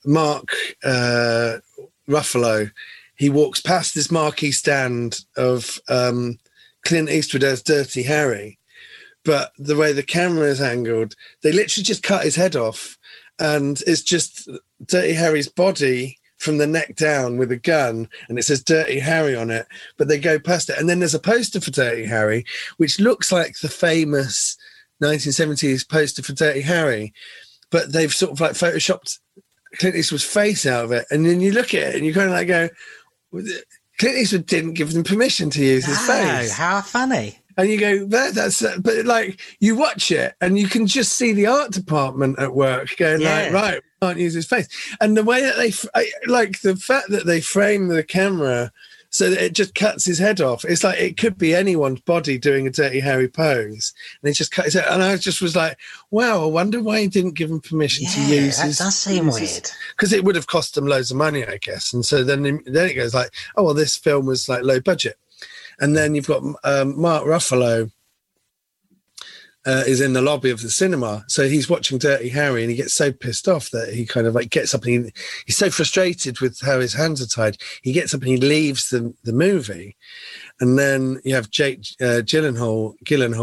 Mark Ruffalo, he walks past this marquee stand of Clint Eastwood as Dirty Harry, but the way the camera is angled, they literally just cut his head off, and it's just Dirty Harry's body from the neck down with a gun, and it says Dirty Harry on it, but they go past it. And then there's a poster for Dirty Harry, which looks like the famous 1970s poster for Dirty Harry, but they've sort of like photoshopped Clint Eastwood's face out of it. And then you look at it and you kind of like go, Clint Eastwood didn't give them permission to use his face. How funny. And you go, that's, but like you watch it and you can just see the art department at work going like, right, we can't use his face. And the way that like the fact that they frame the camera so that it just cuts his head off. It's like it could be anyone's body doing a Dirty Harry pose. And they just cut his head. And I just was like, wow, I wonder why he didn't give him permission to use that does seem weird. Because it would have cost them loads of money, I guess. And so then it goes like, oh, well, this film was like low budget. And then you've got Mark Ruffalo is in the lobby of the cinema. So he's watching Dirty Harry and he gets so pissed off that he kind of like gets up and he's so frustrated with how his hands are tied. He gets up and he leaves the movie. And then you have Jake Gyllenhaal.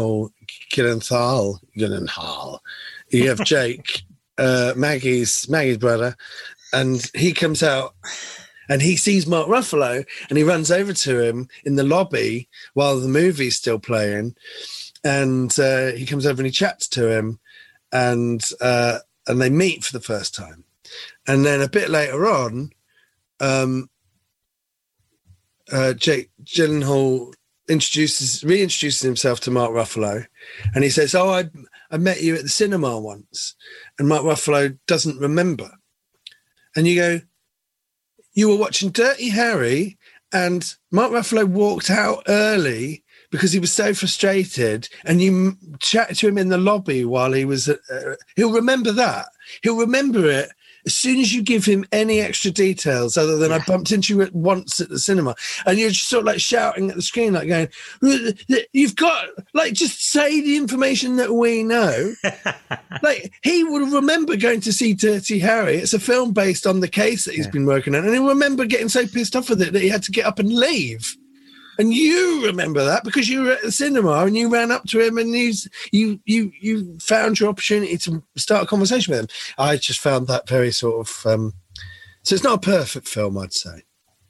You have Jake, Maggie's brother, and he comes out and he sees Mark Ruffalo and he runs over to him in the lobby while the movie's still playing. And he comes over and he chats to him and they meet for the first time. And then a bit later on, Jake Gyllenhaal reintroduces himself to Mark Ruffalo, and he says, oh, I met you at the cinema once. And Mark Ruffalo doesn't remember. And you go, you were watching Dirty Harry and Mark Ruffalo walked out early because he was so frustrated, and you chatted to him in the lobby while he was he'll remember that. He'll remember it as soon as you give him any extra details other than I bumped into you once at the cinema. And you're just sort of like shouting at the screen, like going, you've got, like, just say the information that we know. Like, he will remember going to see Dirty Harry. It's a film based on the case that he's been working on. And he'll remember getting so pissed off with it that he had to get up and leave. And you remember that because you were at the cinema and you ran up to him and you found your opportunity to start a conversation with him. I just found that very sort of so it's not a perfect film, I'd say.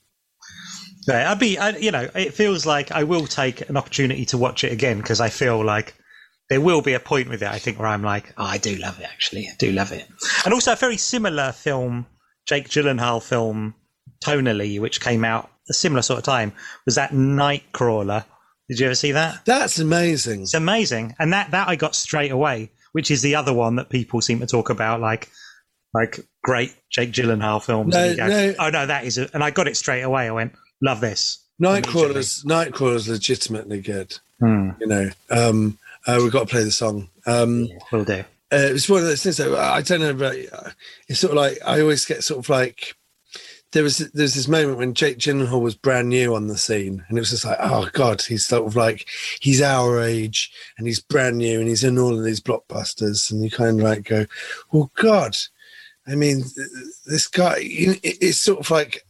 Yeah, it feels like I will take an opportunity to watch it again because I feel like there will be a point with it, I think, where I'm like, oh, I do love it, actually. I do love it. And also a very similar film, Jake Gyllenhaal film, tonally, which came out a similar sort of time, was that Nightcrawler. Did you ever see that? That's amazing. It's amazing. And that I got straight away, which is the other one that people seem to talk about, like great Jake Gyllenhaal films. No. Oh, no, that is it. And I got it straight away. I went, love this. Nightcrawler's legitimately good. You know, we've got to play the song. We'll do. It's one of those things that I don't know about. It's sort of like, I always get sort of like, there's this moment when Jake Gyllenhaal was brand new on the scene, and it was just like, oh God, he's sort of like, he's our age and he's brand new and he's in all of these blockbusters, and you kind of like go, well, God, I mean, this guy, it's sort of like,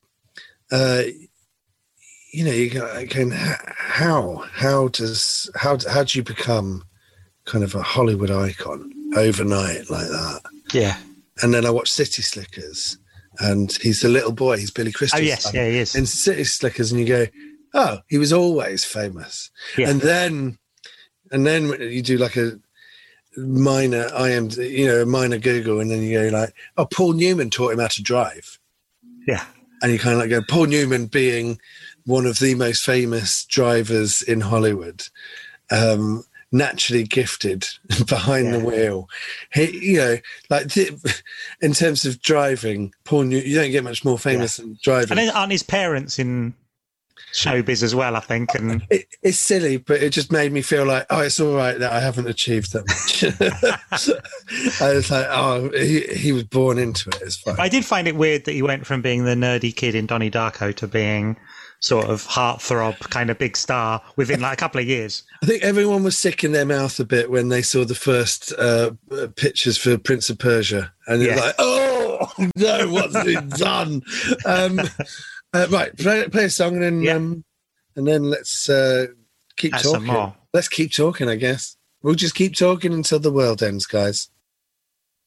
you go, again, how do you become kind of a Hollywood icon overnight like that? Yeah. And then I watched City Slickers. And he's the little boy. He's Billy Crystal's son. Oh, yes, yeah, he is. In City Slickers, and you go, oh, he was always famous. Yeah. And then you do like a minor minor Google, and then you go like, oh, Paul Newman taught him how to drive. Yeah. And you kind of like go, Paul Newman being one of the most famous drivers in Hollywood, naturally gifted behind the wheel. He, in terms of driving, Paul Newman, you don't get much more famous than driving. And aren't his parents in showbiz as well, I think? And it's silly, but it just made me feel like, oh, it's all right that I haven't achieved that much. I was like, oh, he was born into it. It's fine. I did find it weird that he went from being the nerdy kid in Donnie Darko to being sort of heartthrob kind of big star within like a couple of years. I think everyone was sick in their mouth a bit when they saw the first pictures for Prince of Persia, and they're like, oh, Oh no, what's been done? Right, play a song and then let's keep Add some talking. more. Let's keep talking, I guess. We'll just keep talking until the world ends, guys.